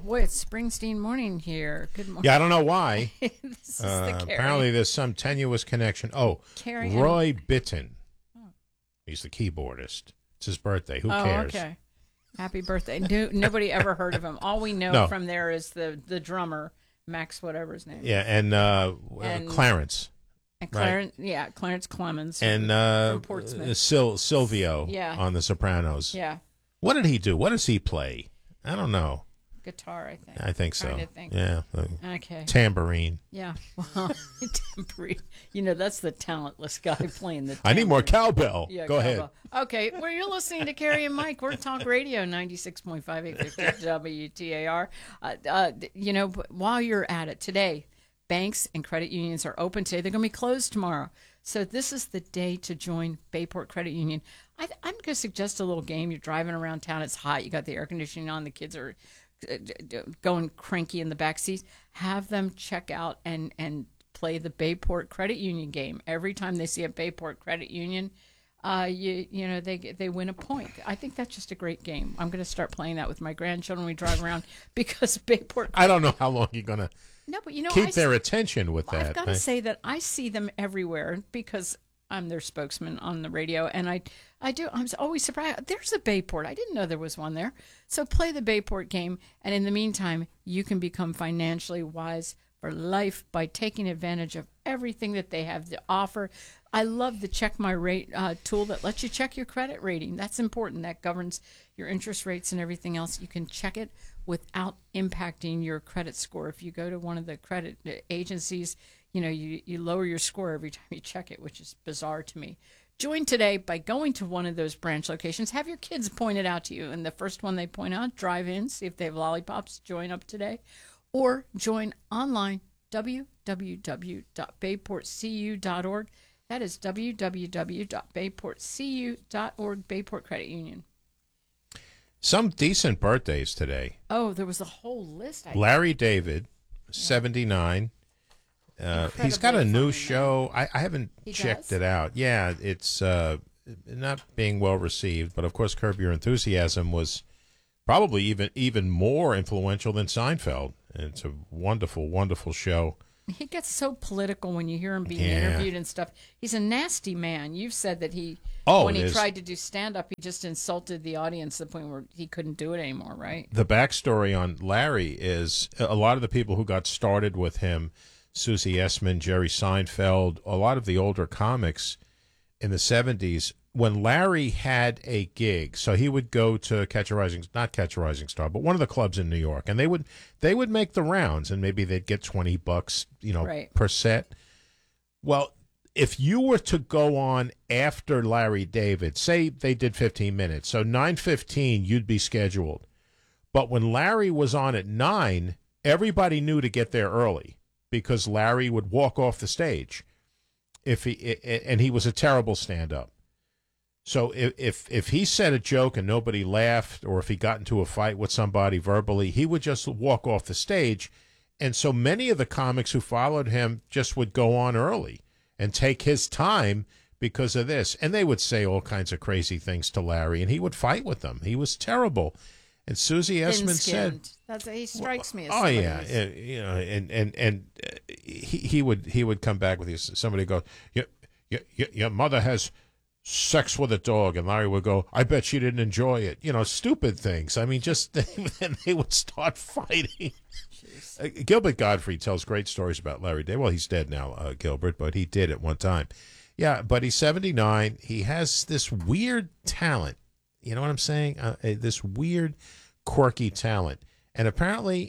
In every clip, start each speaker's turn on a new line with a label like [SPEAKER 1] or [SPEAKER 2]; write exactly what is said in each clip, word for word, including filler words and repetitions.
[SPEAKER 1] boy, it's Springsteen morning here. Good morning.
[SPEAKER 2] Yeah, I don't know why.
[SPEAKER 1] This is
[SPEAKER 2] uh,
[SPEAKER 1] the Carrie.
[SPEAKER 2] apparently, there's some tenuous connection. Oh,
[SPEAKER 1] Carrie
[SPEAKER 2] Roy
[SPEAKER 1] and...
[SPEAKER 2] Bittan.
[SPEAKER 1] Oh.
[SPEAKER 2] He's the keyboardist. It's his birthday. Who
[SPEAKER 1] oh,
[SPEAKER 2] cares?
[SPEAKER 1] okay. Happy birthday. No, nobody ever heard of him. All we know
[SPEAKER 2] No.
[SPEAKER 1] from there is the, the drummer, Max, whatever his name is.
[SPEAKER 2] Yeah, and, uh,
[SPEAKER 1] And-
[SPEAKER 2] Clarence.
[SPEAKER 1] And Clarence, yeah, Clarence Clemens.
[SPEAKER 2] And uh,
[SPEAKER 1] from Portsmouth.
[SPEAKER 2] uh, Sil- Silvio
[SPEAKER 1] Yeah.
[SPEAKER 2] on The Sopranos.
[SPEAKER 1] Yeah,
[SPEAKER 2] What did he do? What does he play? I don't know.
[SPEAKER 1] guitar, I think.
[SPEAKER 2] I think so.
[SPEAKER 1] Trying to think.
[SPEAKER 2] Yeah. uh,
[SPEAKER 1] Okay.
[SPEAKER 2] Tambourine.
[SPEAKER 1] Yeah. Well, tambourine. You know, that's the talentless guy playing the tambourine.
[SPEAKER 2] I need more cowbell.
[SPEAKER 1] Yeah,
[SPEAKER 2] Go ahead.
[SPEAKER 1] cowbell. Okay, well, you're listening to Carrie and Mike. We're Talk Radio, ninety-six point five, eight fifty W T A R. Uh, uh, you know, while you're at it today, banks and credit unions are open today. They're going to be closed tomorrow. So this is the day to join Bayport Credit Union. I, I'm going to suggest a little game. You're driving around town. It's hot. You got the air conditioning on. The kids are uh, going cranky in the back seats. Have them check out and, and play the Bayport Credit Union game. Every time they see a Bayport Credit Union, uh, you you know they they win a point. I think that's just a great game. I'm going to start playing that with my grandchildren when we drive around because Bayport.
[SPEAKER 2] I don't know how long you're going to
[SPEAKER 1] No, but you know,
[SPEAKER 2] keep
[SPEAKER 1] I
[SPEAKER 2] their
[SPEAKER 1] see,
[SPEAKER 2] attention with that.
[SPEAKER 1] I've got to
[SPEAKER 2] I-
[SPEAKER 1] say that I see them everywhere because I'm their spokesman on the radio, and I, I do. I'm always surprised. There's a Bayport. I didn't know there was one there. So play the Bayport game, and in the meantime, you can become financially wise for life by taking advantage of everything that they have to offer. I love the Check My Rate uh, tool that lets you check your credit rating. That's important. That governs your interest rates and everything else. You can check it without impacting your credit score. If you go to one of the credit agencies, you know, you, you lower your score every time you check it, which is bizarre to me. Join today by going to one of those branch locations. Have your kids point it out to you. And the first one they point out, drive in, see if they have lollipops, join up today. Or join online, w w w dot bayport c u dot org. That is w w w dot bayport c u dot org, Bayport Credit Union.
[SPEAKER 2] Some decent birthdays today.
[SPEAKER 1] Oh, there was a whole list. I
[SPEAKER 2] Larry David, seventy-nine. Uh, he's got a
[SPEAKER 1] Incredibly
[SPEAKER 2] new
[SPEAKER 1] funny
[SPEAKER 2] show. I, I haven't
[SPEAKER 1] He
[SPEAKER 2] checked
[SPEAKER 1] does?
[SPEAKER 2] it out. Yeah, it's uh, not being well received. But, of course, Curb Your Enthusiasm was probably even, even more influential than Seinfeld. It's a wonderful, wonderful show.
[SPEAKER 1] He gets so political when you hear him being
[SPEAKER 2] Yeah.
[SPEAKER 1] interviewed and stuff. He's a nasty man. You've said that he,
[SPEAKER 2] Oh,
[SPEAKER 1] when he
[SPEAKER 2] there's-
[SPEAKER 1] tried to do stand-up, he just insulted the audience to the point where he couldn't do it anymore, right?
[SPEAKER 2] The backstory on Larry is a lot of the people who got started with him, Susie Essman, Jerry Seinfeld, a lot of the older comics in the seventies, when Larry had a gig, so he would go to Catch a Rising, not Catch a Rising Star, but one of the clubs in New York, and they would they would make the rounds, and maybe they'd get twenty bucks, you know,
[SPEAKER 1] Right.
[SPEAKER 2] per set. Well, if you were to go on after Larry David, say they did fifteen minutes, so nine fifteen, you'd be scheduled. But when Larry was on at nine, everybody knew to get there early because Larry would walk off the stage. If he and he was a terrible stand-up. So if, if if he said a joke and nobody laughed, or if he got into a fight with somebody verbally, he would just walk off the stage. And so many of the comics who followed him just would go on early and take his time because of this. And they would say all kinds of crazy things to Larry, and he would fight with them. He was terrible. And Susie Essman said,
[SPEAKER 1] Thin-skinned. That's he strikes me as
[SPEAKER 2] "Oh
[SPEAKER 1] somebody
[SPEAKER 2] yeah,
[SPEAKER 1] who's-
[SPEAKER 2] uh, you know," and and and uh, he he would he would come back with this. Somebody goes, "Your your your mother has sex with a dog," and Larry would go, "I bet she didn't enjoy it." You know, stupid things. I mean, just and they would start fighting. Uh, Gilbert Gottfried tells great stories about Larry David. Well, he's dead now, uh, Gilbert, but he did at one time. Yeah, but he's seventy-nine. He has this weird talent. You know what I'm saying? Uh, uh, this weird, quirky talent. And apparently,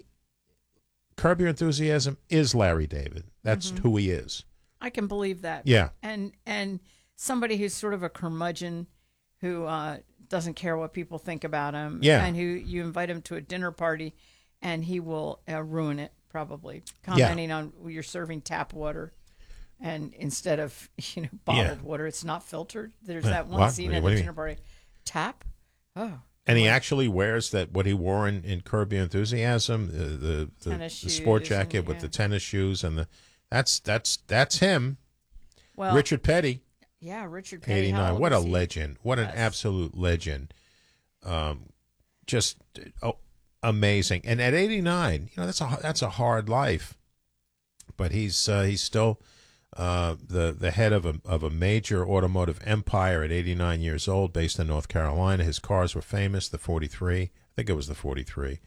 [SPEAKER 2] Curb Your Enthusiasm is Larry David. That's
[SPEAKER 1] Mm-hmm.
[SPEAKER 2] who he is.
[SPEAKER 1] I can believe that.
[SPEAKER 2] Yeah.
[SPEAKER 1] And and somebody who's sort of a curmudgeon who uh, doesn't care what people think about him.
[SPEAKER 2] Yeah.
[SPEAKER 1] And who you invite him to a dinner party and he will uh, ruin it, probably, commenting on you're serving tap water. And instead of, you know, bottled
[SPEAKER 2] Yeah.
[SPEAKER 1] water, it's not filtered. There's that one
[SPEAKER 2] What?
[SPEAKER 1] scene
[SPEAKER 2] What
[SPEAKER 1] at
[SPEAKER 2] do
[SPEAKER 1] the
[SPEAKER 2] you
[SPEAKER 1] dinner
[SPEAKER 2] mean?
[SPEAKER 1] party. Tap? Oh.
[SPEAKER 2] And he actually wears that what he wore in, in Curb Your Enthusiasm, the the, the,
[SPEAKER 1] Tennis
[SPEAKER 2] the sport
[SPEAKER 1] shoes
[SPEAKER 2] jacket
[SPEAKER 1] and-
[SPEAKER 2] with
[SPEAKER 1] yeah.
[SPEAKER 2] the tennis shoes, and the that's that's that's him.
[SPEAKER 1] Well,
[SPEAKER 2] Richard Petty,
[SPEAKER 1] yeah, Richard Petty. how
[SPEAKER 2] eighty-nine.
[SPEAKER 1] old
[SPEAKER 2] What a
[SPEAKER 1] is he?
[SPEAKER 2] legend! What an
[SPEAKER 1] Yes.
[SPEAKER 2] absolute legend! Um, just oh, amazing. And at eighty-nine, you know, that's a that's a hard life. But he's uh, he's still uh, the the head of a of a major automotive empire at eighty-nine years old, based in North Carolina. His cars were famous, the forty-three. I think it was the forty-three.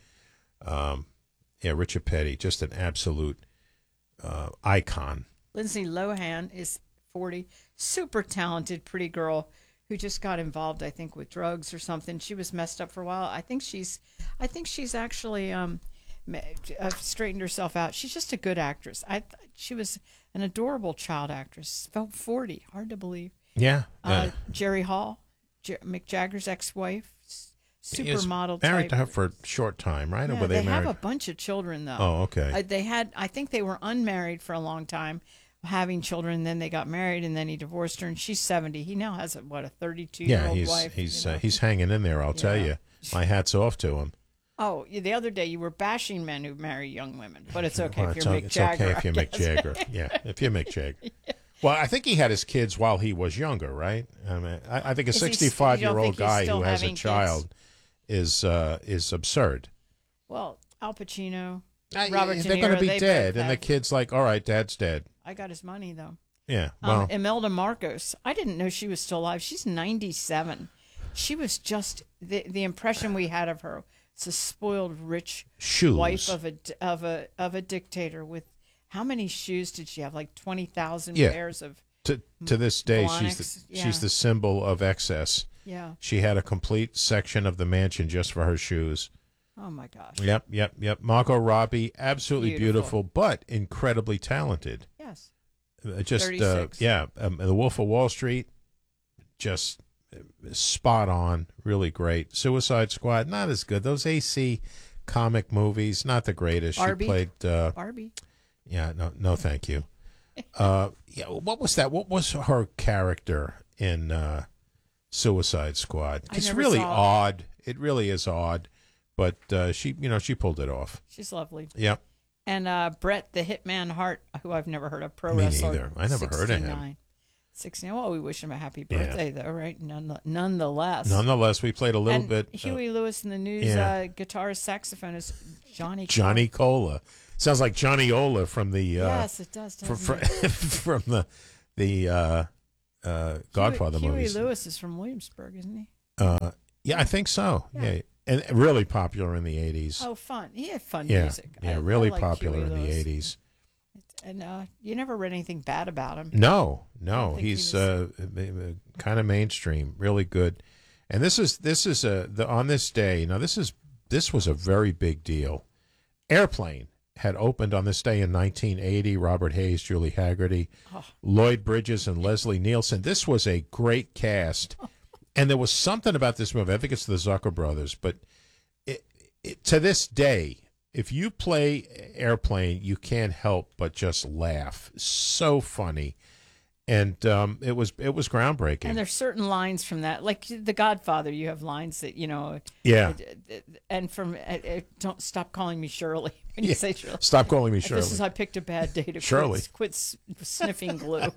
[SPEAKER 2] Um, yeah, Richard Petty, just an absolute uh, icon.
[SPEAKER 1] Lindsay Lohan is forty, super talented, pretty girl who just got involved, I think, with drugs or something. She was messed up for a while. I think she's, I think she's actually um, uh, straightened herself out. She's just a good actress. I, she was an adorable child actress. Felt forty, hard to believe.
[SPEAKER 2] Yeah.
[SPEAKER 1] Uh,
[SPEAKER 2] uh,
[SPEAKER 1] Jerry Hall, Jer- Mick Jagger's ex-wife, supermodel.
[SPEAKER 2] Married
[SPEAKER 1] type.
[SPEAKER 2] to her for a short time, right?
[SPEAKER 1] Yeah,
[SPEAKER 2] or were
[SPEAKER 1] they,
[SPEAKER 2] they, married?
[SPEAKER 1] have a bunch of children though.
[SPEAKER 2] Oh, okay.
[SPEAKER 1] Uh, they had, I think they were unmarried for a long time, having children. And then they got married, and then he divorced her, and she's seventy. He now has a, what, a thirty-two year
[SPEAKER 2] Yeah,
[SPEAKER 1] old
[SPEAKER 2] he's
[SPEAKER 1] wife.
[SPEAKER 2] he's
[SPEAKER 1] you know?
[SPEAKER 2] uh, he's hanging in there. I'll tell
[SPEAKER 1] Yeah.
[SPEAKER 2] you. My hat's off to him.
[SPEAKER 1] Oh, the other day you were bashing men who marry young women, but it's okay
[SPEAKER 2] Well,
[SPEAKER 1] if
[SPEAKER 2] it's,
[SPEAKER 1] you're
[SPEAKER 2] o-
[SPEAKER 1] Mick
[SPEAKER 2] it's
[SPEAKER 1] Jagger.
[SPEAKER 2] okay if you're
[SPEAKER 1] I
[SPEAKER 2] Mick
[SPEAKER 1] guess.
[SPEAKER 2] Jagger. Yeah, if you're Mick Jagger. Well, I think he had his kids while he was younger, right? I mean, I, I think a
[SPEAKER 1] Is he- you don't
[SPEAKER 2] sixty-five-year-old
[SPEAKER 1] think he's
[SPEAKER 2] guy
[SPEAKER 1] still
[SPEAKER 2] who has a
[SPEAKER 1] having kids?
[SPEAKER 2] child is uh, is absurd.
[SPEAKER 1] Well, Al Pacino,
[SPEAKER 2] Uh,
[SPEAKER 1] Robert De
[SPEAKER 2] They're going to
[SPEAKER 1] Niro,
[SPEAKER 2] be
[SPEAKER 1] they
[SPEAKER 2] dead,
[SPEAKER 1] both
[SPEAKER 2] and the
[SPEAKER 1] have-
[SPEAKER 2] kid's like, "All right, Dad's dead."
[SPEAKER 1] I got his money though.
[SPEAKER 2] Yeah. Well,
[SPEAKER 1] Um, Imelda Marcos. I didn't know she was still alive. She's ninety-seven. She was just the the impression we had of her. It's a spoiled, rich
[SPEAKER 2] shoes.
[SPEAKER 1] wife of a of a of a dictator. With how many shoes did she have? Like twenty thousand
[SPEAKER 2] Yeah.
[SPEAKER 1] pairs of.
[SPEAKER 2] to to this day, she's
[SPEAKER 1] Blahniks,
[SPEAKER 2] the,
[SPEAKER 1] yeah.
[SPEAKER 2] she's the symbol of excess.
[SPEAKER 1] Yeah.
[SPEAKER 2] She had a complete section of the mansion just for her shoes.
[SPEAKER 1] Oh my gosh.
[SPEAKER 2] Yep, yep, yep. Margot Robbie, absolutely beautiful,
[SPEAKER 1] Beautiful.
[SPEAKER 2] but incredibly talented.
[SPEAKER 1] Yes.
[SPEAKER 2] Uh, Just uh,
[SPEAKER 1] thirty-six.
[SPEAKER 2] yeah, um, The Wolf of Wall Street, just uh, spot on, really great. Suicide Squad, not as good. Those A C comic movies, not the greatest.
[SPEAKER 1] Barbie.
[SPEAKER 2] She played. Uh,
[SPEAKER 1] Barbie.
[SPEAKER 2] yeah, no, no, thank you. Uh, yeah, what was that? What was her character in uh, Suicide Squad?
[SPEAKER 1] I
[SPEAKER 2] It's
[SPEAKER 1] never
[SPEAKER 2] really
[SPEAKER 1] saw it.
[SPEAKER 2] odd. It really is odd, but uh, she, you know, she pulled it off.
[SPEAKER 1] She's lovely.
[SPEAKER 2] Yep.
[SPEAKER 1] And uh, Bret the Hitman Hart, who I've never heard of, pro
[SPEAKER 2] Me
[SPEAKER 1] wrestler.
[SPEAKER 2] neither. I never heard of him.
[SPEAKER 1] sixty-nine. sixty-nine. Well, we wish him a happy
[SPEAKER 2] Yeah.
[SPEAKER 1] birthday, though, right? None, nonetheless.
[SPEAKER 2] Nonetheless, we played a little
[SPEAKER 1] and
[SPEAKER 2] bit. uh,
[SPEAKER 1] Huey Lewis in the news,
[SPEAKER 2] yeah.
[SPEAKER 1] uh, guitarist, saxophonist, Johnny.
[SPEAKER 2] Johnny Cola. Sounds like Johnny Ola from the uh,
[SPEAKER 1] Yes, it does.
[SPEAKER 2] fr-
[SPEAKER 1] doesn't
[SPEAKER 2] fr-
[SPEAKER 1] it?
[SPEAKER 2] from the the uh, uh, Godfather
[SPEAKER 1] Huey,
[SPEAKER 2] movies.
[SPEAKER 1] Huey Lewis is from Williamsburg, isn't he?
[SPEAKER 2] Uh, yeah, I think so. Yeah.
[SPEAKER 1] Yeah.
[SPEAKER 2] And really popular in the eighties.
[SPEAKER 1] Oh, fun. He had fun
[SPEAKER 2] yeah,
[SPEAKER 1] music.
[SPEAKER 2] yeah,
[SPEAKER 1] I- I
[SPEAKER 2] really
[SPEAKER 1] like
[SPEAKER 2] popular
[SPEAKER 1] Huey
[SPEAKER 2] in the
[SPEAKER 1] Lewis.
[SPEAKER 2] eighties.
[SPEAKER 1] And uh, you never read anything bad about him.
[SPEAKER 2] No,
[SPEAKER 1] I
[SPEAKER 2] no,
[SPEAKER 1] don't think he
[SPEAKER 2] he's
[SPEAKER 1] was-
[SPEAKER 2] uh, kind of mainstream, really good. And this is this is a the on this day. Now this is this was a very big deal. Airplane had opened on this day in nineteen eighty. Robert Hayes, Julie Haggerty,
[SPEAKER 1] Oh.
[SPEAKER 2] Lloyd Bridges, and Leslie Nielsen. This was a great cast, and there was something about this movie. I think it's the Zucker brothers, but it, it, to this day, if you play Airplane, you can't help but just laugh. So funny, and um, it was it was groundbreaking.
[SPEAKER 1] And there's certain lines from that, like The Godfather. You have lines that you know.
[SPEAKER 2] Yeah.
[SPEAKER 1] And from uh, uh, don't stop calling me Shirley when you
[SPEAKER 2] Yeah.
[SPEAKER 1] say Shirley.
[SPEAKER 2] Stop calling me Shirley.
[SPEAKER 1] This is I picked a bad day to
[SPEAKER 2] Shirley.
[SPEAKER 1] quit, quit s- sniffing glue.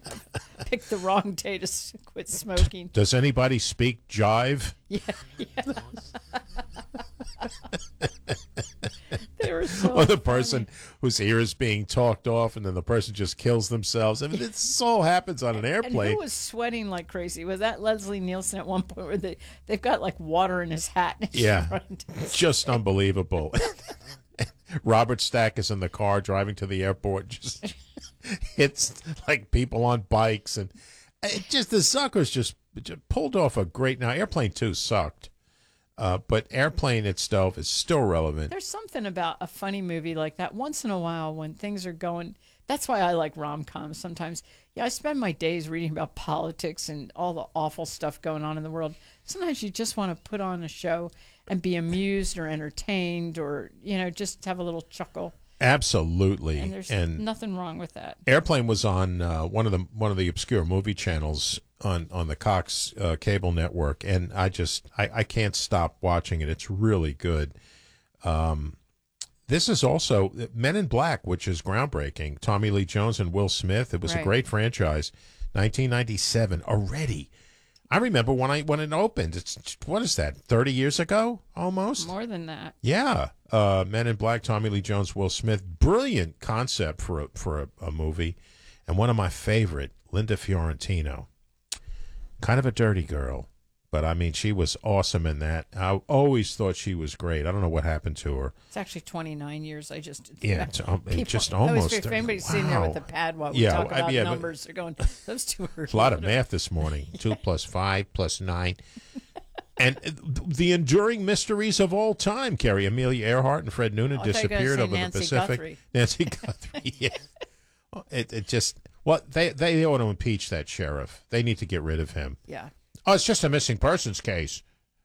[SPEAKER 1] Picked the wrong day to s- quit smoking.
[SPEAKER 2] Does anybody speak jive?
[SPEAKER 1] Yeah, yeah. They were so
[SPEAKER 2] Or the
[SPEAKER 1] funny.
[SPEAKER 2] person whose ear is being talked off, and then the person just kills themselves. I mean, this all happens on an
[SPEAKER 1] And
[SPEAKER 2] airplane.
[SPEAKER 1] who was sweating like crazy? Was that Leslie Nielsen at one point where they, they've got like water in his hat? And he's
[SPEAKER 2] Yeah.
[SPEAKER 1] trying to-
[SPEAKER 2] Just unbelievable. Robert Stack is in the car driving to the airport, just hits like people on bikes, and it just the suckers just, just pulled off a great. Now, Airplane Two sucked, uh, but Airplane itself is still relevant.
[SPEAKER 1] There's something about a funny movie like that once in a while when things are going. That's why I like rom-coms sometimes. Yeah, I spend my days reading about politics and all the awful stuff going on in the world. Sometimes you just want to put on a show and be amused or entertained or, you know, just have a little chuckle.
[SPEAKER 2] Absolutely,
[SPEAKER 1] And there's
[SPEAKER 2] and
[SPEAKER 1] nothing wrong with that.
[SPEAKER 2] Airplane was on uh, one of the one of the obscure movie channels on on the Cox uh, cable network, and I just I, I can't stop watching it. It's really good. Um, this is also Men in Black, which is groundbreaking. Tommy Lee Jones and Will Smith. It was a
[SPEAKER 1] Right.
[SPEAKER 2] great franchise. nineteen ninety-seven already. I remember when I when it opened. It's what is that? Thirty years ago, almost.
[SPEAKER 1] More than that.
[SPEAKER 2] Yeah, uh, Men in Black, Tommy Lee Jones, Will Smith. Brilliant concept for a, for a, a movie, and one of my favorite, Linda Fiorentino. Kind of a dirty girl, but I mean, she was awesome in that. I always thought she was great. I don't know what happened to her.
[SPEAKER 1] It's actually twenty-nine years. I just
[SPEAKER 2] Yeah, it's, um, it
[SPEAKER 1] people,
[SPEAKER 2] just
[SPEAKER 1] I always
[SPEAKER 2] almost.
[SPEAKER 1] figure if anybody's
[SPEAKER 2] wow.
[SPEAKER 1] sitting there with a pad while we
[SPEAKER 2] Yeah,
[SPEAKER 1] talk
[SPEAKER 2] I-
[SPEAKER 1] about
[SPEAKER 2] yeah, but-
[SPEAKER 1] numbers, they're going, those two are
[SPEAKER 2] A lot of math this morning. Two plus five plus nine. And the enduring mysteries of all time, Carrie. Amelia Earhart and Fred Noonan
[SPEAKER 1] Oh, I thought you were gonna
[SPEAKER 2] disappeared
[SPEAKER 1] say
[SPEAKER 2] over
[SPEAKER 1] Nancy
[SPEAKER 2] the Pacific.
[SPEAKER 1] Guthrie.
[SPEAKER 2] Nancy Guthrie, yeah. It, it just, well, they, they ought to impeach that sheriff. They need to get rid of him.
[SPEAKER 1] Yeah.
[SPEAKER 2] Oh, it's just a missing persons case.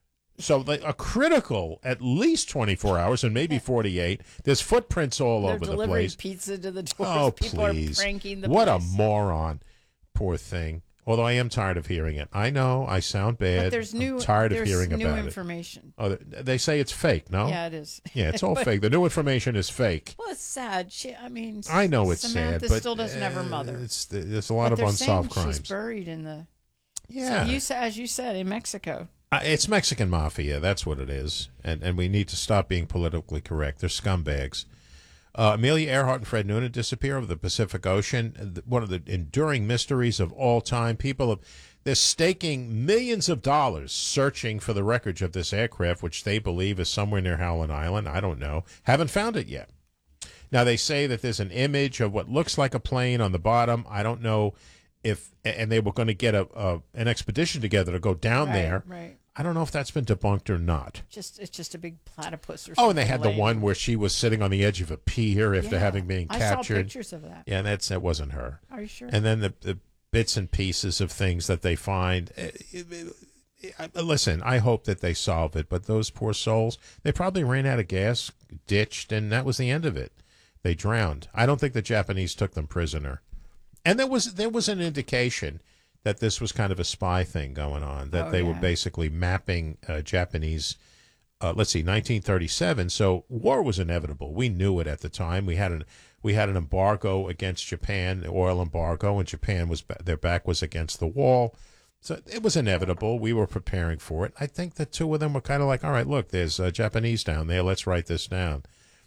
[SPEAKER 2] So like, a critical at least twenty-four hours and maybe forty-eight. There's footprints all
[SPEAKER 1] They're
[SPEAKER 2] over the
[SPEAKER 1] delivering
[SPEAKER 2] place.
[SPEAKER 1] pizza to the doors.
[SPEAKER 2] Oh,
[SPEAKER 1] People
[SPEAKER 2] please.
[SPEAKER 1] are pranking the
[SPEAKER 2] What
[SPEAKER 1] place.
[SPEAKER 2] a moron. Poor thing. Although I am tired of hearing it. I know I sound bad.
[SPEAKER 1] But there's new,
[SPEAKER 2] I'm tired
[SPEAKER 1] there's
[SPEAKER 2] of hearing
[SPEAKER 1] new
[SPEAKER 2] about
[SPEAKER 1] information.
[SPEAKER 2] it. Oh, they- they say it's fake, no?
[SPEAKER 1] Yeah, it is.
[SPEAKER 2] Yeah, it's all fake. The new information is fake.
[SPEAKER 1] Well, it's sad. She, I mean,
[SPEAKER 2] I know it's
[SPEAKER 1] Samantha
[SPEAKER 2] sad, but
[SPEAKER 1] still doesn't have her
[SPEAKER 2] uh,
[SPEAKER 1] mother.
[SPEAKER 2] It's there's a lot
[SPEAKER 1] But
[SPEAKER 2] of
[SPEAKER 1] they're
[SPEAKER 2] unsolved
[SPEAKER 1] saying
[SPEAKER 2] crimes.
[SPEAKER 1] she's buried in the.
[SPEAKER 2] Yeah,
[SPEAKER 1] So you, sa- as you said, in Mexico.
[SPEAKER 2] Uh, it's Mexican mafia. That's what it is, and and we need to stop being politically correct. They're scumbags. Uh, Amelia Earhart and Fred Noonan disappear over the Pacific Ocean. One of the enduring mysteries of all time. People have they're staking millions of dollars searching for the wreckage of this aircraft, which they believe is somewhere near Howland Island. I don't know. Haven't found it yet. Now they say that there's an image of what looks like a plane on the bottom. I don't know if, and they were going to get a, a an expedition together to go down
[SPEAKER 1] Right,
[SPEAKER 2] there.
[SPEAKER 1] right.
[SPEAKER 2] I don't know if that's been debunked or not.
[SPEAKER 1] Just it's just a big platypus or something.
[SPEAKER 2] Oh, and they had the
[SPEAKER 1] laying-
[SPEAKER 2] one where she was sitting on the edge of a pier after
[SPEAKER 1] Yeah.
[SPEAKER 2] having been
[SPEAKER 1] I saw
[SPEAKER 2] captured.
[SPEAKER 1] pictures of that.
[SPEAKER 2] Yeah, and that's that wasn't her.
[SPEAKER 1] Are you sure?
[SPEAKER 2] And then the, the bits and pieces of things that they find. eh, eh, eh, eh, Listen, I hope that they solve it, but those poor souls, they probably ran out of gas, ditched, and that was the end of it. They drowned. I don't think the Japanese took them prisoner. And there was there was an indication that this was kind of a spy thing going on, that
[SPEAKER 1] Oh,
[SPEAKER 2] they were
[SPEAKER 1] yeah.
[SPEAKER 2] basically mapping uh, Japanese, uh, let's see, nineteen thirty-seven. So war was inevitable. We knew it at the time. We had an we had an embargo against Japan, the oil embargo, and Japan was their back was against the wall. So it was inevitable. We were preparing for it. I think the two of them were kind of like, all right, look, there's uh, Japanese down there. Let's write this down.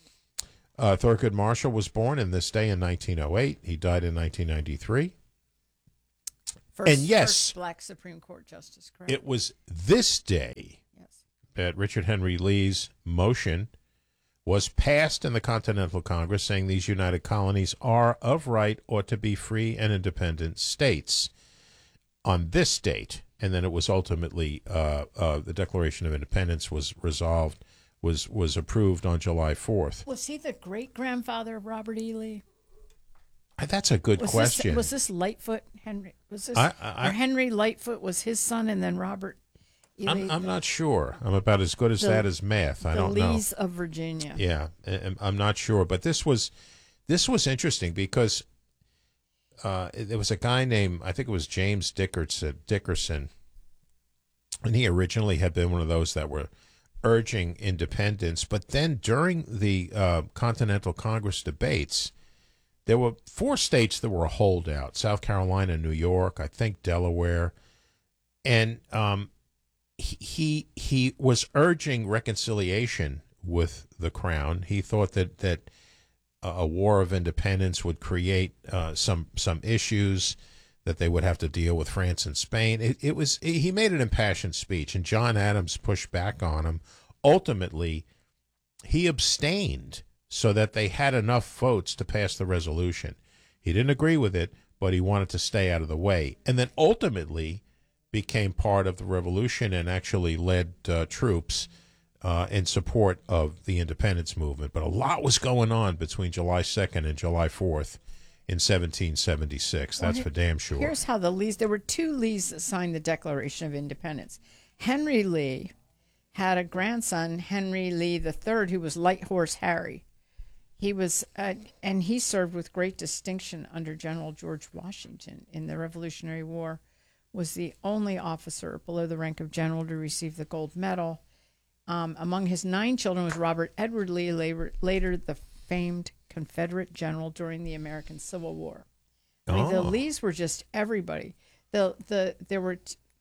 [SPEAKER 2] Uh, Thurgood Marshall was born in this day in nineteen oh eight. He died in nineteen ninety-three.
[SPEAKER 1] First,
[SPEAKER 2] and yes,
[SPEAKER 1] first black Supreme Court justice, correct?
[SPEAKER 2] It was this day
[SPEAKER 1] Yes.
[SPEAKER 2] that Richard Henry Lee's motion was passed in the Continental Congress saying these united colonies are of right, ought to be free and independent states on this date. And then it was ultimately, uh, uh, the Declaration of Independence was resolved, was, was approved on July fourth.
[SPEAKER 1] Was he the great grandfather of Robert E. Lee?
[SPEAKER 2] That's a good
[SPEAKER 1] Was
[SPEAKER 2] question.
[SPEAKER 1] This, was this Lightfoot Henry? Was this
[SPEAKER 2] I- I-
[SPEAKER 1] or Henry Lightfoot was his son, and then Robert E. Lee?
[SPEAKER 2] I'm, I'm not sure. I'm about as good as
[SPEAKER 1] The-
[SPEAKER 2] that as math. I
[SPEAKER 1] the
[SPEAKER 2] don't know.
[SPEAKER 1] Lees of Virginia.
[SPEAKER 2] Yeah, I- I'm not sure, but this was this was interesting because uh, there was a guy named, I think it was James Dickerson, Dickerson, and he originally had been one of those that were urging independence, but then during the uh, Continental Congress debates, there were four states that were a holdout: South Carolina, New York, I think Delaware, and um, he he he was urging reconciliation with the crown. He thought that that a war of independence would create uh, some some issues that they would have to deal with France and Spain. It, it was he made an impassioned speech, and John Adams pushed back on him. Ultimately, he abstained so that they had enough votes to pass the resolution. He didn't agree with it, but he wanted to stay out of the way, and then ultimately became part of the revolution and actually led uh, troops uh, in support of the independence movement. But a lot was going on between July second and July fourth in seventeen seventy-six. That's
[SPEAKER 1] Well,
[SPEAKER 2] for damn sure.
[SPEAKER 1] Here's how the Lees, there were two Lees that signed the Declaration of Independence. Henry Lee had a grandson, Henry Lee the Third, who was Light Horse Harry. He was, uh, and he served with great distinction under General George Washington in the Revolutionary War, was the only officer below the rank of general to receive the gold medal. Um, among his nine children was Robert Edward Lee, later, later the famed Confederate general during the American Civil War. I mean, the
[SPEAKER 2] Oh.
[SPEAKER 1] Lees were just everybody. The the there were t-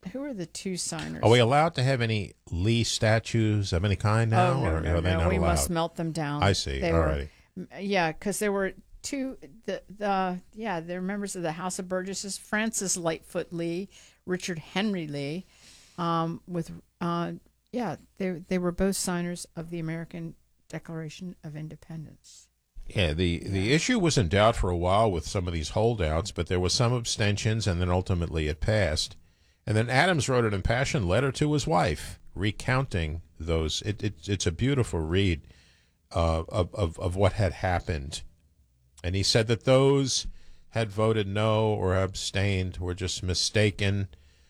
[SPEAKER 1] who are the two signers?
[SPEAKER 2] Are we allowed to have any Lee statues of any kind now,
[SPEAKER 1] Oh, no,
[SPEAKER 2] or
[SPEAKER 1] no,
[SPEAKER 2] are they
[SPEAKER 1] no.
[SPEAKER 2] not
[SPEAKER 1] We
[SPEAKER 2] allowed?
[SPEAKER 1] must melt them down.
[SPEAKER 2] I see.
[SPEAKER 1] They
[SPEAKER 2] All
[SPEAKER 1] were-
[SPEAKER 2] righty.
[SPEAKER 1] Yeah, because there were two. The the yeah, they're members of the House of Burgesses. Francis Lightfoot Lee, Richard Henry Lee, um, with uh, yeah, they they were both signers of the American Declaration of Independence.
[SPEAKER 2] Yeah, the, the issue was in doubt for a while with some of these holdouts, but there was some abstentions, and then ultimately it passed. And then Adams wrote an impassioned letter to his wife, recounting those. It, it, it's a beautiful read uh, of, of, of what had happened. And he said that those had voted no or abstained were just mistaken,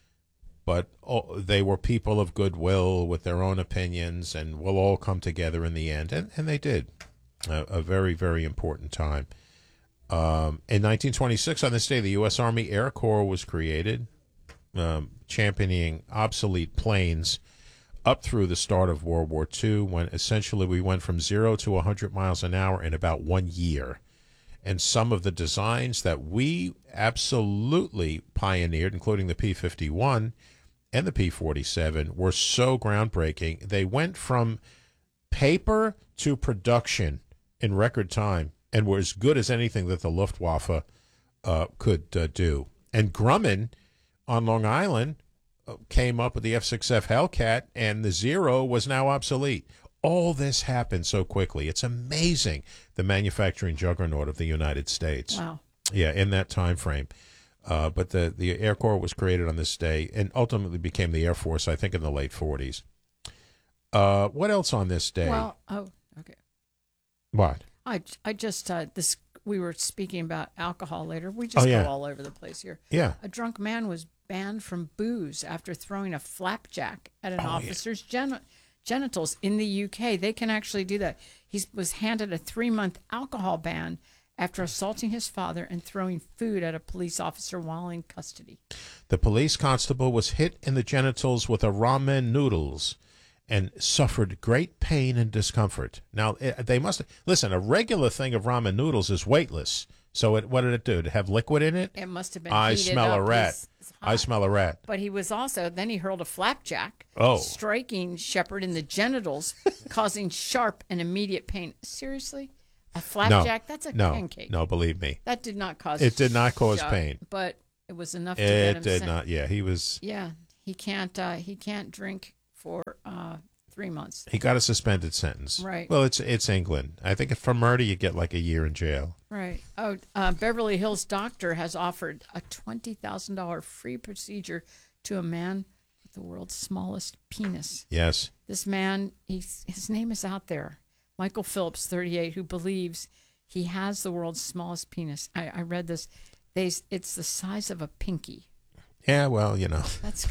[SPEAKER 2] but oh, they were people of goodwill with their own opinions, and will all come together in the end. And, and they did. A, a very, very important time. Um, in nineteen twenty-six, on this day, the U S Army Air Corps was created, um, championing obsolete planes up through the start of World War Two, when essentially we went from zero to one hundred miles an hour in about one year. And some of the designs that we absolutely pioneered, including the P fifty-one and the P forty-seven, were so groundbreaking. They went from paper to production in record time, and were as good as anything that the Luftwaffe uh, could uh, do. And Grumman on Long Island uh, came up with the F six F Hellcat, and the Zero was now obsolete. All this happened so quickly. It's amazing, the manufacturing juggernaut of the United States.
[SPEAKER 1] Wow.
[SPEAKER 2] Yeah, in that time frame. Uh, but the, the Air Corps was created on this day and ultimately became the Air Force, I think, in the late forties. Uh, what else on this day?
[SPEAKER 1] Well, oh, okay.
[SPEAKER 2] What?
[SPEAKER 1] I, I just uh, this we were speaking about alcohol later. We just
[SPEAKER 2] Oh, yeah.
[SPEAKER 1] go all over the place here.
[SPEAKER 2] Yeah.
[SPEAKER 1] A drunk man was banned from booze after throwing a flapjack at an
[SPEAKER 2] Oh, yeah.
[SPEAKER 1] officer's gen- genitals in the U K. They can actually do that. He was handed a three-month alcohol ban after assaulting his father and throwing food at a police officer while in custody.
[SPEAKER 2] The police constable was hit in the genitals with a ramen noodles and suffered great pain and discomfort. Now, eh, they must listen, a regular thing of ramen noodles is weightless. So it, what did it do? Did it have liquid in it?
[SPEAKER 1] It must have been
[SPEAKER 2] I
[SPEAKER 1] heated
[SPEAKER 2] smell
[SPEAKER 1] up.
[SPEAKER 2] a rat.
[SPEAKER 1] It's- it's
[SPEAKER 2] I
[SPEAKER 1] hot.
[SPEAKER 2] smell a rat.
[SPEAKER 1] But he was also, then he hurled a flapjack,
[SPEAKER 2] Oh.
[SPEAKER 1] striking Shepard in the genitals, causing sharp and immediate pain. Seriously? A flapjack? That's a
[SPEAKER 2] no,
[SPEAKER 1] pancake.
[SPEAKER 2] No, believe me.
[SPEAKER 1] That did not cause
[SPEAKER 2] It did not cause
[SPEAKER 1] shock,
[SPEAKER 2] pain.
[SPEAKER 1] But it was enough to get
[SPEAKER 2] It
[SPEAKER 1] him
[SPEAKER 2] did
[SPEAKER 1] sent-
[SPEAKER 2] not. Yeah, he was.
[SPEAKER 1] Yeah, he can't, uh, he can't drink for uh, three months.
[SPEAKER 2] He got a suspended sentence.
[SPEAKER 1] Right.
[SPEAKER 2] Well, it's it's England. I think if for murder you get like a year in jail.
[SPEAKER 1] Right. Oh, uh, Beverly Hills doctor has offered a twenty thousand dollars free procedure to a man with the world's smallest penis.
[SPEAKER 2] Yes.
[SPEAKER 1] This man, he's, his name is out there, Michael Phillips, thirty-eight, who believes he has the world's smallest penis. I, I read this. They, it's the size of a pinky.
[SPEAKER 2] Yeah. Well, you know.
[SPEAKER 1] That's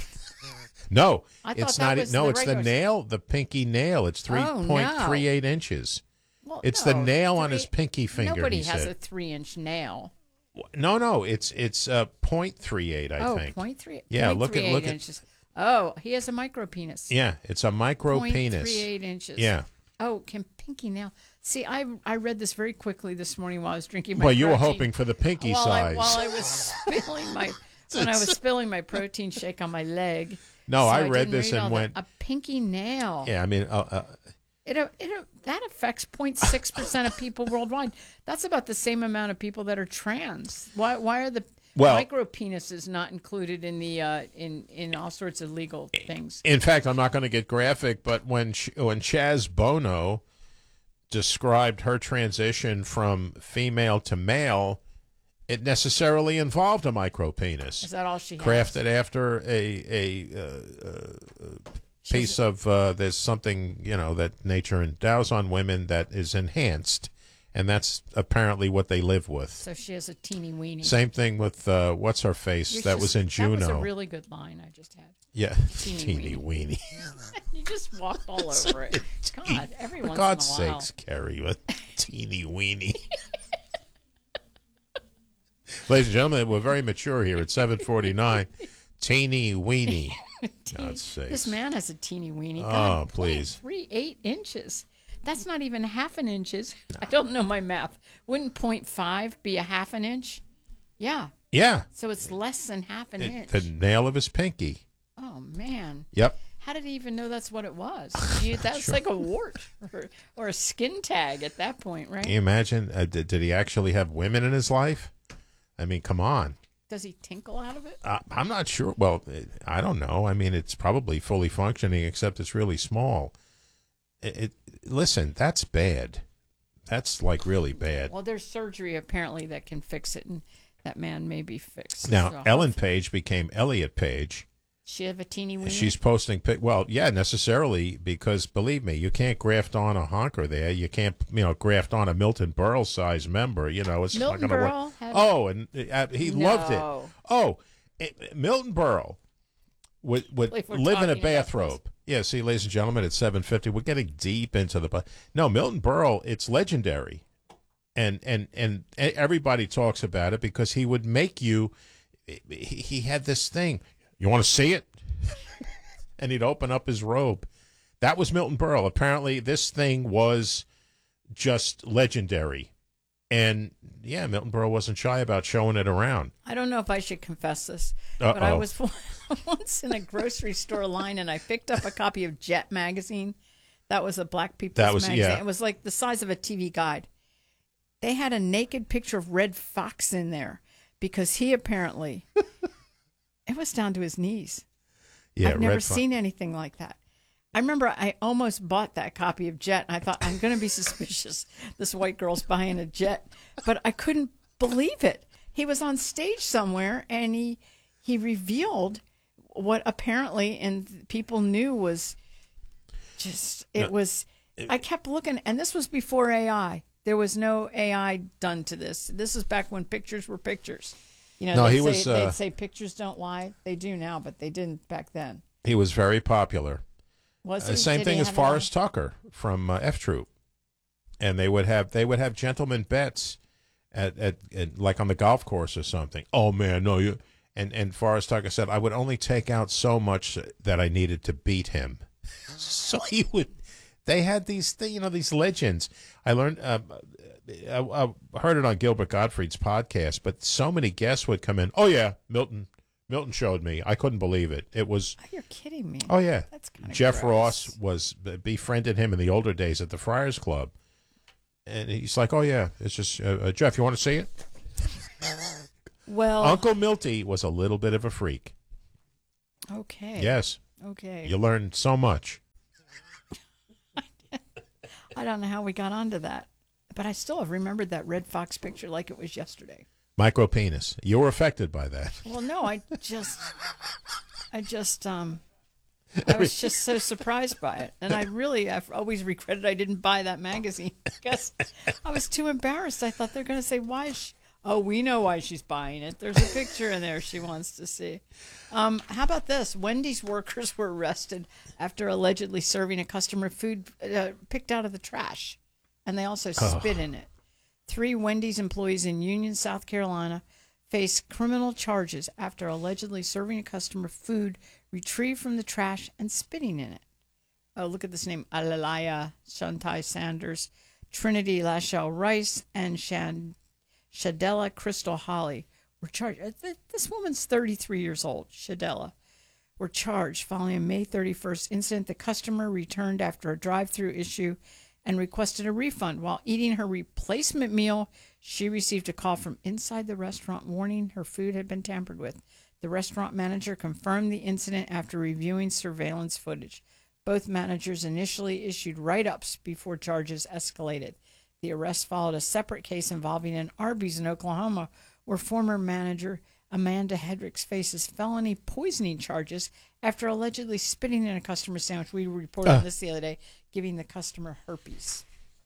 [SPEAKER 2] No,
[SPEAKER 1] I thought
[SPEAKER 2] it's
[SPEAKER 1] that
[SPEAKER 2] not.
[SPEAKER 1] was
[SPEAKER 2] No,
[SPEAKER 1] the
[SPEAKER 2] it's the
[SPEAKER 1] regular-
[SPEAKER 2] nail, the pinky nail. It's three
[SPEAKER 1] Oh,
[SPEAKER 2] point
[SPEAKER 1] no.
[SPEAKER 2] three eight inches.
[SPEAKER 1] well,
[SPEAKER 2] It's the
[SPEAKER 1] no,
[SPEAKER 2] nail on
[SPEAKER 1] three-
[SPEAKER 2] his pinky finger.
[SPEAKER 1] Nobody
[SPEAKER 2] he
[SPEAKER 1] has
[SPEAKER 2] said.
[SPEAKER 1] a three-inch nail.
[SPEAKER 2] No, no, it's it's uh point three eight. I
[SPEAKER 1] oh,
[SPEAKER 2] think.
[SPEAKER 1] point three.
[SPEAKER 2] Yeah,
[SPEAKER 1] point
[SPEAKER 2] look at-
[SPEAKER 1] three eight
[SPEAKER 2] look at-
[SPEAKER 1] inches. Oh, he has a micro penis.
[SPEAKER 2] Yeah, it's a micro
[SPEAKER 1] Point
[SPEAKER 2] penis.
[SPEAKER 1] three eight inches.
[SPEAKER 2] Yeah.
[SPEAKER 1] Oh, can pinky nail? See, I I read this very quickly this morning while I was drinking my.
[SPEAKER 2] Well, you were
[SPEAKER 1] protein.
[SPEAKER 2] hoping for the pinky
[SPEAKER 1] while I,
[SPEAKER 2] size.
[SPEAKER 1] while I was spilling my when I was spilling my protein shake on my leg.
[SPEAKER 2] No,
[SPEAKER 1] So
[SPEAKER 2] I read
[SPEAKER 1] didn't
[SPEAKER 2] this
[SPEAKER 1] read
[SPEAKER 2] and
[SPEAKER 1] all that.
[SPEAKER 2] went-
[SPEAKER 1] a pinky nail.
[SPEAKER 2] yeah, I mean, uh, uh,
[SPEAKER 1] It, it that affects zero point six percent of people worldwide. That's about the same amount of people that are trans. Why why are the
[SPEAKER 2] Well-
[SPEAKER 1] micro penises not included in the uh, in in all sorts of legal things?
[SPEAKER 2] in fact, I'm not going to get graphic, but when Ch- when Chaz Bono described her transition from female to male, it necessarily involved a micro penis.
[SPEAKER 1] Is that all she has?
[SPEAKER 2] Crafted after a a uh, uh, piece of uh, there's something, you know, that nature endows on women that is enhanced, and that's apparently what they live with.
[SPEAKER 1] So she has a teeny weeny.
[SPEAKER 2] Same thing with uh, what's her face
[SPEAKER 1] You're
[SPEAKER 2] that
[SPEAKER 1] just-
[SPEAKER 2] was in Juno.
[SPEAKER 1] That was a really good line I just had.
[SPEAKER 2] yeah,
[SPEAKER 1] teeny
[SPEAKER 2] teeny weeny.
[SPEAKER 1] You just walked all over it. God, every
[SPEAKER 2] For
[SPEAKER 1] once
[SPEAKER 2] God's
[SPEAKER 1] in a while.
[SPEAKER 2] sakes, Carrie, with teeny weeny. Ladies and gentlemen, we're very mature here at seven forty-nine. Teeny weeny. God's sakes.
[SPEAKER 1] This man has a teeny weeny.
[SPEAKER 2] Oh,
[SPEAKER 1] God,
[SPEAKER 2] please.
[SPEAKER 1] Three eight inches. That's not even half an inches. I don't know my math. Wouldn't point five be a half an inch? Yeah.
[SPEAKER 2] Yeah.
[SPEAKER 1] So it's less than half an
[SPEAKER 2] It-
[SPEAKER 1] inch.
[SPEAKER 2] the nail of his pinky.
[SPEAKER 1] Oh man.
[SPEAKER 2] Yep.
[SPEAKER 1] How did he even know that's what it was? You, that's
[SPEAKER 2] Sure.
[SPEAKER 1] like a wart or, or a skin tag at that point, right?
[SPEAKER 2] Can you imagine? Uh, did, did he actually have women in his life? I mean, come on.
[SPEAKER 1] Does he tinkle out of it?
[SPEAKER 2] Uh, I'm not sure. Well, it, I don't know. I mean, it's probably fully functioning, except it's really small. It, it listen, that's bad. That's like really bad.
[SPEAKER 1] Well, there's surgery apparently that can fix it, and that man may be fixed.
[SPEAKER 2] Now,
[SPEAKER 1] So,
[SPEAKER 2] Ellen Page became Elliot Page.
[SPEAKER 1] she have a teeny weeny.
[SPEAKER 2] She's posting pic. Well, yeah, necessarily, because believe me, you can't graft on a honker there. You can't, you know, graft on a Milton Berle size member. You know, it's
[SPEAKER 1] Milton
[SPEAKER 2] not going to
[SPEAKER 1] Berle
[SPEAKER 2] work.
[SPEAKER 1] had-
[SPEAKER 2] Oh, and uh, he loved it.
[SPEAKER 1] No.
[SPEAKER 2] Oh, it, Milton Berle would would
[SPEAKER 1] Like we're
[SPEAKER 2] live in a
[SPEAKER 1] talking about
[SPEAKER 2] bathrobe. Yeah, see, ladies and gentlemen, at seven fifty, we're getting deep into the. bu- No, Milton Berle, it's legendary, and and and everybody talks about it because he would make you. He, he had this thing. You want to see it? And he'd open up his robe. That was Milton Berle. Apparently, this thing was just legendary. And, yeah, Milton Berle wasn't shy about showing it around.
[SPEAKER 1] I don't know if I should confess this,
[SPEAKER 2] Uh-oh.
[SPEAKER 1] but I was once in a grocery store line and I picked up a copy of Jet magazine. That was a Black People's
[SPEAKER 2] That was-
[SPEAKER 1] magazine.
[SPEAKER 2] yeah.
[SPEAKER 1] It was like the size of a T V guide. They had a naked picture of Red Fox in there because he apparently, it was down to his knees.
[SPEAKER 2] Yeah,
[SPEAKER 1] I've never
[SPEAKER 2] Red Fo-
[SPEAKER 1] seen anything like that. I remember I almost bought that copy of Jet, and I thought, I'm going to be suspicious. This white girl's buying a Jet. But I couldn't believe it. He was on stage somewhere, and he he revealed what apparently, and people knew was just, it was, I kept looking, and this was before A I. There was no A I done to this. This is back when pictures were pictures. You know,
[SPEAKER 2] No,
[SPEAKER 1] they'd
[SPEAKER 2] he
[SPEAKER 1] say,
[SPEAKER 2] was, uh,
[SPEAKER 1] they'd say pictures don't lie. They do now, but they didn't back then.
[SPEAKER 2] He was very popular.
[SPEAKER 1] Was
[SPEAKER 2] Uh,
[SPEAKER 1] he?
[SPEAKER 2] same
[SPEAKER 1] Did
[SPEAKER 2] thing
[SPEAKER 1] he
[SPEAKER 2] as
[SPEAKER 1] have it on?
[SPEAKER 2] Forrest Tucker from uh, F Troop, and they would have they would have gentlemen bets at, at, at like on the golf course or something. Oh man, no you. And and Forrest Tucker said, I would only take out so much that I needed to beat him. So he would. They had these th- you know these legends. I learned. Uh, I, I heard it on Gilbert Gottfried's podcast, but so many guests would come in. Oh yeah, Milton. Milton showed me. I couldn't believe it. It was.
[SPEAKER 1] Oh, you're kidding me.
[SPEAKER 2] Oh yeah,
[SPEAKER 1] That's kinda
[SPEAKER 2] Jeff
[SPEAKER 1] gross.
[SPEAKER 2] Ross was befriended him in the older days at the Friars Club, and he's like, "Oh yeah, it's just uh, uh, Jeff. You want to see it?"
[SPEAKER 1] Well,
[SPEAKER 2] Uncle Milty was a little bit of a freak.
[SPEAKER 1] okay.
[SPEAKER 2] Yes,
[SPEAKER 1] Okay.
[SPEAKER 2] you learned so much.
[SPEAKER 1] I don't know how we got onto that, but I still have remembered that Red Fox picture like it was yesterday.
[SPEAKER 2] Micro penis. You were affected by that.
[SPEAKER 1] Well, no, I just, I just, um, I was just so surprised by it, and I really, I've always regretted I didn't buy that magazine because I was too embarrassed. I thought they're going to say, "Why is she?" Oh, we know why she's buying it. There's a picture in there she wants to see. Um, how about this? Wendy's workers were arrested after allegedly serving a customer food uh, picked out of the trash, and they also spit in it. Three Wendy's employees in Union, South Carolina, face criminal charges after allegedly serving a customer food retrieved from the trash and spitting in it. Oh, look at this name: Alalaya Shantai Sanders, Trinity Lashelle Rice, and Shan. Shadella Crystal Holly were charged. This woman's thirty-three years old. Shadella were charged following a May thirty-first incident. The customer returned after a drive-through issue and requested a refund. While eating her replacement meal, she received a call from inside the restaurant warning her food had been tampered with. The restaurant manager confirmed the incident after reviewing surveillance footage. Both managers initially issued write-ups before charges escalated. The arrest followed a separate case involving an Arby's in Oklahoma, where former manager Amanda Hedricks faces felony poisoning charges after allegedly spitting in a customer sandwich. We reported
[SPEAKER 2] Uh.
[SPEAKER 1] on this the other day, giving the customer herpes.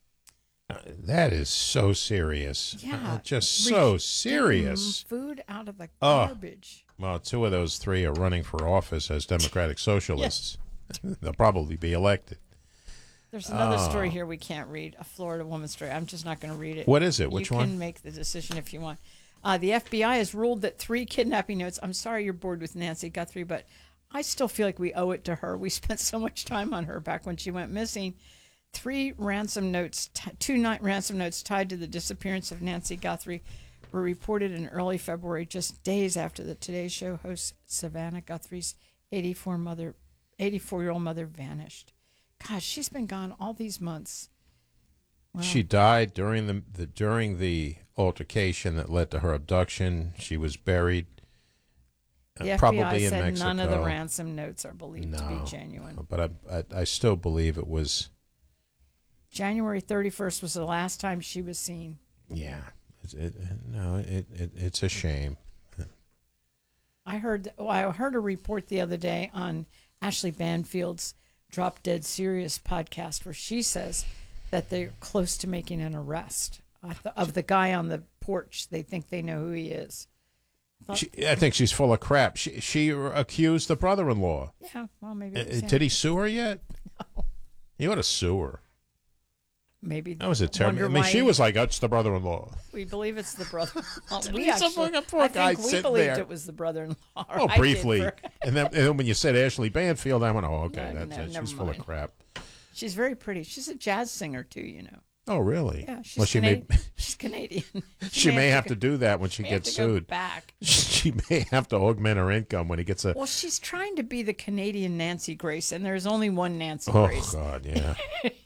[SPEAKER 2] Uh, that is so serious.
[SPEAKER 1] Yeah.
[SPEAKER 2] Uh, just so
[SPEAKER 1] Re-
[SPEAKER 2] serious.
[SPEAKER 1] getting Food out of the
[SPEAKER 2] Oh.
[SPEAKER 1] garbage.
[SPEAKER 2] Well, two of those three are running for office as Democratic Socialists. They'll probably be elected.
[SPEAKER 1] There's another
[SPEAKER 2] Oh.
[SPEAKER 1] story here we can't read, a Florida woman story. I'm just not going to read it.
[SPEAKER 2] What is it? Which
[SPEAKER 1] you
[SPEAKER 2] one?
[SPEAKER 1] You can make the decision if you want. Uh, the F B I has ruled that three kidnapping notes. I'm sorry you're bored with Nancy Guthrie, but I still feel like we owe it to her. We spent so much time on her back when she went missing. Three ransom notes, t- two night ransom notes tied to the disappearance of Nancy Guthrie were reported in early February, just days after the Today Show host Savannah Guthrie's eighty-four mother, eighty-four-year-old mother vanished. Gosh, she's been gone all these months. Wow.
[SPEAKER 2] She died during the, the during the altercation that led to her abduction. She was buried.
[SPEAKER 1] The
[SPEAKER 2] uh,
[SPEAKER 1] F B I
[SPEAKER 2] probably in
[SPEAKER 1] said
[SPEAKER 2] Mexico.
[SPEAKER 1] none of the ransom notes are believed
[SPEAKER 2] no,
[SPEAKER 1] to be genuine.
[SPEAKER 2] But I, I, I still believe it was.
[SPEAKER 1] January thirty-first was the last time she was seen.
[SPEAKER 2] Yeah, it, it, no, it, it it's a shame.
[SPEAKER 1] I heard. Well, I heard a report the other day on Ashley Banfield's Drop Dead Serious podcast where she says that they're close to making an arrest of the, of the guy on the porch. They think they know who he is.
[SPEAKER 2] She, I think she's full of crap. She she accused the brother-in-law.
[SPEAKER 1] Yeah, well, maybe.
[SPEAKER 2] Uh,
[SPEAKER 1] It was
[SPEAKER 2] did he sue her yet?
[SPEAKER 1] No.
[SPEAKER 2] You ought to sue her.
[SPEAKER 1] Maybe
[SPEAKER 2] That was a terrible. I
[SPEAKER 1] wonder
[SPEAKER 2] mean,
[SPEAKER 1] why
[SPEAKER 2] she was like, "That's the brother-in-law."
[SPEAKER 1] We believe it's the brother. we
[SPEAKER 2] He's a
[SPEAKER 1] actually,
[SPEAKER 2] fucking poor
[SPEAKER 1] I
[SPEAKER 2] guy
[SPEAKER 1] think we
[SPEAKER 2] sitting
[SPEAKER 1] believed
[SPEAKER 2] there.
[SPEAKER 1] it was the brother-in-law.
[SPEAKER 2] Oh,
[SPEAKER 1] I did
[SPEAKER 2] briefly,
[SPEAKER 1] for-
[SPEAKER 2] and then and then when you said Ashley Banfield, I went, "Oh, okay,
[SPEAKER 1] No,
[SPEAKER 2] that's
[SPEAKER 1] no,
[SPEAKER 2] it.
[SPEAKER 1] never
[SPEAKER 2] She's full
[SPEAKER 1] mind.
[SPEAKER 2] of crap."
[SPEAKER 1] She's very pretty. She's a jazz singer too, you know.
[SPEAKER 2] Oh, really?
[SPEAKER 1] Yeah, she's
[SPEAKER 2] well, she may
[SPEAKER 1] Canadian. She's Canadian.
[SPEAKER 2] she may have
[SPEAKER 1] go-
[SPEAKER 2] to do that when she
[SPEAKER 1] may have
[SPEAKER 2] gets
[SPEAKER 1] to go
[SPEAKER 2] sued.
[SPEAKER 1] back.
[SPEAKER 2] She may have to augment her income when he gets a.
[SPEAKER 1] Well, she's trying to be the Canadian Nancy Grace, and there's only one Nancy
[SPEAKER 2] Oh
[SPEAKER 1] Grace.
[SPEAKER 2] God, yeah.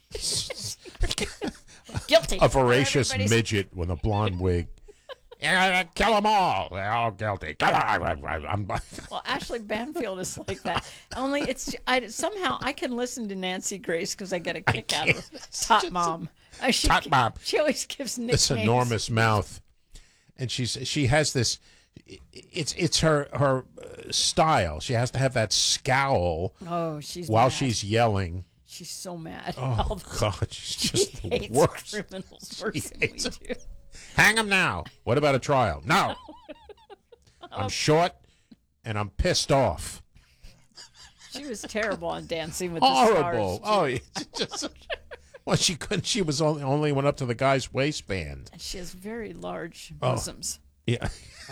[SPEAKER 1] Guilty.
[SPEAKER 2] A voracious
[SPEAKER 1] Everybody's-
[SPEAKER 2] midget with a blonde wig. Yeah, kill them all. They're all guilty. I'm,
[SPEAKER 1] Well, Ashley Banfield is like that. Only it's I, somehow I can listen to Nancy Grace because I get a kick out of Top Mom. Uh, she,
[SPEAKER 2] Top Mom.
[SPEAKER 1] She always gives nicknames.
[SPEAKER 2] this enormous mouth, and she's she has this. It's it's her her uh, style. She has to have that scowl
[SPEAKER 1] Oh, she's
[SPEAKER 2] while
[SPEAKER 1] mad.
[SPEAKER 2] she's yelling.
[SPEAKER 1] She's so mad.
[SPEAKER 2] Oh God, she's
[SPEAKER 1] she
[SPEAKER 2] just the
[SPEAKER 1] hates
[SPEAKER 2] worst.
[SPEAKER 1] criminals worse than
[SPEAKER 2] hates
[SPEAKER 1] we do.
[SPEAKER 2] Hang him now. What about a trial? No. I'm short, and I'm pissed off.
[SPEAKER 1] She was terrible on Dancing with the
[SPEAKER 2] Horrible.
[SPEAKER 1] Stars.
[SPEAKER 2] Oh, it's just. Well, she couldn't. She was only only went up to the guy's waistband.
[SPEAKER 1] And she has very large
[SPEAKER 2] Oh.
[SPEAKER 1] bosoms.
[SPEAKER 2] Yeah.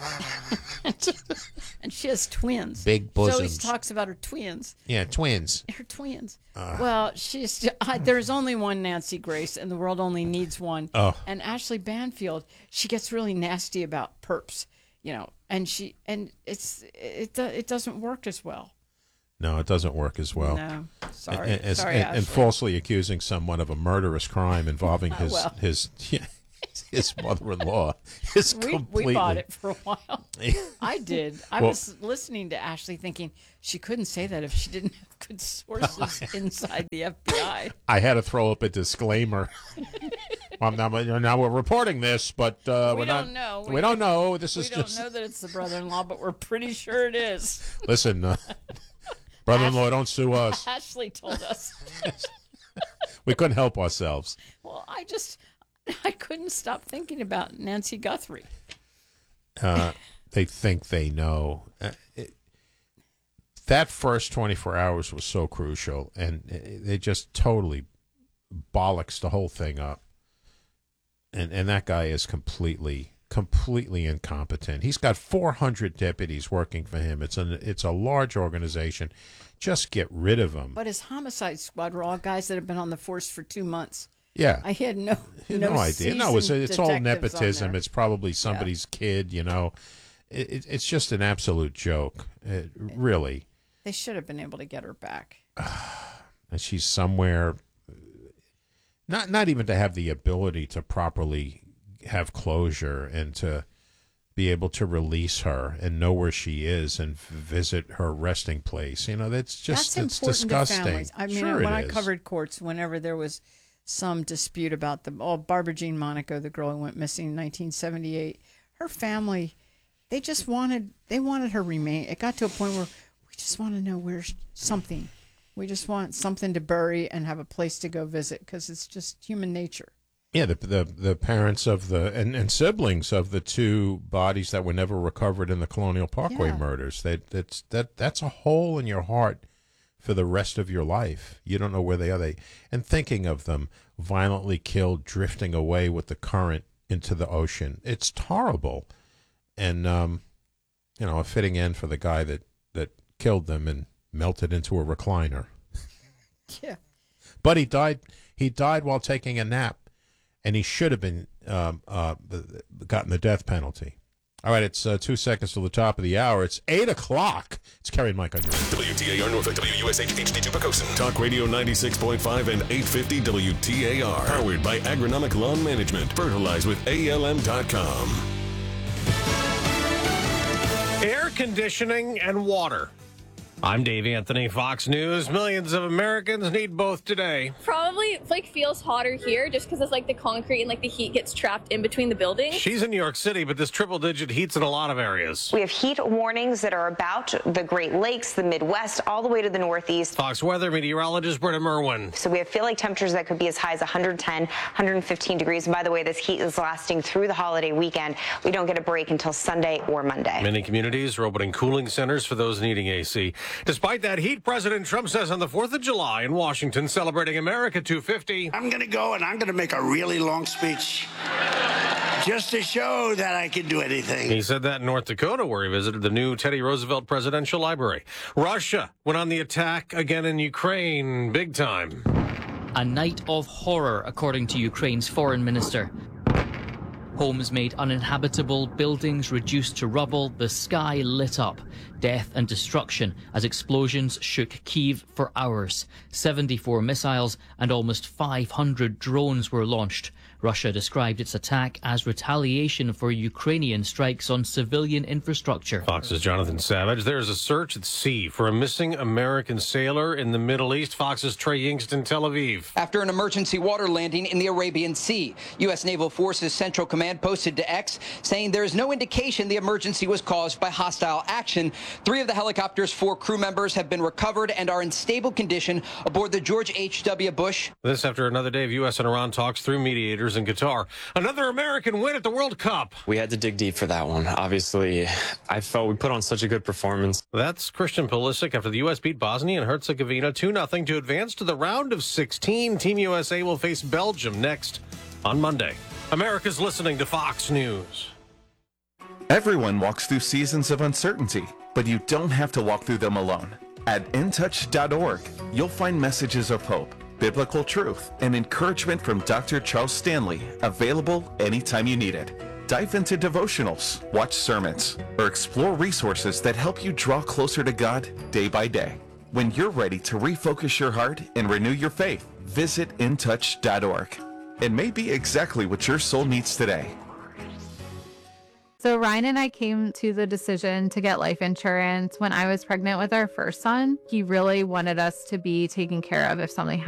[SPEAKER 1] And she has twins.
[SPEAKER 2] Big
[SPEAKER 1] She always
[SPEAKER 2] bosoms.
[SPEAKER 1] talks about her twins.
[SPEAKER 2] Yeah, twins.
[SPEAKER 1] Her twins.
[SPEAKER 2] Uh.
[SPEAKER 1] well, she's uh, there's only one Nancy Grace, and the world only needs one.
[SPEAKER 2] Oh.
[SPEAKER 1] And Ashley Banfield, she gets really nasty about perps, you know, and she and it's it do- it doesn't work as well.
[SPEAKER 2] No, it doesn't work as well.
[SPEAKER 1] No, sorry,
[SPEAKER 2] And, as-
[SPEAKER 1] sorry,
[SPEAKER 2] and,
[SPEAKER 1] Ashley.
[SPEAKER 2] and falsely accusing someone of a murderous crime involving his
[SPEAKER 1] Well.
[SPEAKER 2] his yeah, his mother-in-law is
[SPEAKER 1] we,
[SPEAKER 2] completely.
[SPEAKER 1] we bought it for a while. I did. I
[SPEAKER 2] Well-
[SPEAKER 1] was listening to Ashley thinking she couldn't say that if she didn't have good sources inside the F B I.
[SPEAKER 2] I had to throw up a disclaimer. well, now, now we're reporting this, but uh,
[SPEAKER 1] We
[SPEAKER 2] we're
[SPEAKER 1] don't
[SPEAKER 2] not.
[SPEAKER 1] know.
[SPEAKER 2] We,
[SPEAKER 1] We-
[SPEAKER 2] don't know. This
[SPEAKER 1] We
[SPEAKER 2] is
[SPEAKER 1] don't
[SPEAKER 2] just.
[SPEAKER 1] know that it's the brother-in-law, but we're pretty sure it is.
[SPEAKER 2] Listen, uh, brother-in-law, don't sue us.
[SPEAKER 1] Ashley told us.
[SPEAKER 2] We couldn't help ourselves.
[SPEAKER 1] Well, I just I couldn't stop thinking about Nancy Guthrie.
[SPEAKER 2] Uh, they think they know. Uh, it, that first twenty-four hours was so crucial, and it, they just totally bollocks the whole thing up. And and that guy is completely completely incompetent. He's got four hundred deputies working for him. It's an it's a large organization. Just get rid of him.
[SPEAKER 1] But his homicide squad were all guys that have been on the force for two months.
[SPEAKER 2] Yeah.
[SPEAKER 1] I had no
[SPEAKER 2] no,
[SPEAKER 1] no,
[SPEAKER 2] idea. No, it's
[SPEAKER 1] seasoned
[SPEAKER 2] it's all
[SPEAKER 1] detectives on
[SPEAKER 2] nepotism.
[SPEAKER 1] there.
[SPEAKER 2] It's probably somebody's kid. You know, it, it, it's just an absolute joke. It, really.
[SPEAKER 1] They should have been able to get her back.
[SPEAKER 2] And she's somewhere. Not not even to have the ability to properly have closure and to be able to release her and know where she is and visit her resting place. You know, that's just
[SPEAKER 1] That's
[SPEAKER 2] it's
[SPEAKER 1] important
[SPEAKER 2] disgusting.
[SPEAKER 1] to families. I mean,
[SPEAKER 2] Sure
[SPEAKER 1] when
[SPEAKER 2] it
[SPEAKER 1] I
[SPEAKER 2] is.
[SPEAKER 1] covered courts, whenever there was some dispute about the oh Barbara Jean Monaco, the girl who went missing in nineteen seventy-eight, her family, they just wanted they wanted her remain. It got to a point where we just want to know where's something. We just want something to bury and have a place to go visit because it's just human nature.
[SPEAKER 2] Yeah, the the the parents of the and, and siblings of the two bodies that were never recovered in the Colonial Parkway
[SPEAKER 1] Yeah.
[SPEAKER 2] murders. They, that's that that's a hole in your heart for the rest of your life. You don't know where they are. They and thinking of them violently killed, drifting away with the current into the ocean. It's horrible, and um, you know, a fitting end for the guy that that killed them and melted into a recliner.
[SPEAKER 1] Yeah.
[SPEAKER 2] But he died. He died while taking a nap, and he should have been um, uh, gotten the death penalty. All right, it's uh, two seconds to the top of the hour. It's eight o'clock. It's Kerry and Mike on
[SPEAKER 3] W T A R Norfolk, W U S H H D two Pocosin. Talk Radio ninety-six point five and eight fifty W T A R. Powered by Agronomic Lawn Management. Fertilize with A L M dot com.
[SPEAKER 4] Air conditioning and water. I'm Dave Anthony, Fox News. Millions of Americans need both today.
[SPEAKER 5] Probably like feels hotter here just because it's like the concrete and like the heat gets trapped in between the buildings.
[SPEAKER 4] She's in New York City, but this triple digit heat's in a lot of areas.
[SPEAKER 6] We have heat warnings that are about the Great Lakes, the Midwest, all the way to the Northeast.
[SPEAKER 4] Fox weather meteorologist Britta Merwin.
[SPEAKER 6] So we have feel like temperatures that could be as high as one hundred ten, one hundred fifteen degrees. And by the way, this heat is lasting through the holiday weekend. We don't get a break until Sunday or Monday.
[SPEAKER 4] Many communities are opening cooling centers for those needing A C. Despite that heat, President Trump says on the fourth of July in Washington, celebrating America two fifty.
[SPEAKER 7] I'm going to go and I'm going to make a really long speech just to show that I can do anything.
[SPEAKER 4] He said that in North Dakota, where he visited the new Teddy Roosevelt Presidential Library. Russia went on the attack again in Ukraine, big time.
[SPEAKER 8] A night of horror, according to Ukraine's foreign minister. Homes made uninhabitable, buildings reduced to rubble, the sky lit up. Death and destruction as explosions shook Kyiv for hours. seventy-four missiles and almost five hundred drones were launched. Russia described its attack as retaliation for Ukrainian strikes on civilian infrastructure.
[SPEAKER 4] Fox's Jonathan Savage. There's a search at sea for a missing American sailor in the Middle East. Fox's Trey Yingst in Tel Aviv.
[SPEAKER 9] After an emergency water landing in the Arabian Sea, U S. Naval Forces Central Command posted to X saying there is no indication the emergency was caused by hostile action. Three of the helicopter's four crew members have been recovered and are in stable condition aboard the George H W. Bush.
[SPEAKER 4] This after another day of U S and Iran talks through mediators in Qatar. Another American win at the World Cup.
[SPEAKER 10] We had to dig deep for that one. Obviously, I felt we put on such a good performance.
[SPEAKER 4] That's Christian Pulisic after the U S beat Bosnia and Herzegovina two nothing to advance to the round of sixteen. Team U S A will face Belgium next on Monday. America's listening to Fox News.
[SPEAKER 11] Everyone walks through seasons of uncertainty, but you don't have to walk through them alone. At in touch dot org, you'll find messages of hope, biblical truth, and encouragement from Doctor Charles Stanley, available anytime you need it. Dive into devotionals, watch sermons, or explore resources that help you draw closer to God day by day. When you're ready to refocus your heart and renew your faith, visit in touch dot org. It may be exactly what your soul needs today.
[SPEAKER 12] So Ryan and I came to the decision to get life insurance when I was pregnant with our first son. He really wanted us to be taken care of if something happened.